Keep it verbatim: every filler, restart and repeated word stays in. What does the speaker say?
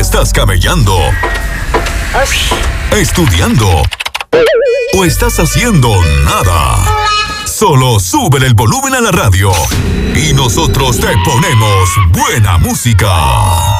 ¿Estás camellando, estudiando o estás haciendo nada? Solo sube el volumen a la radio y nosotros te ponemos buena música.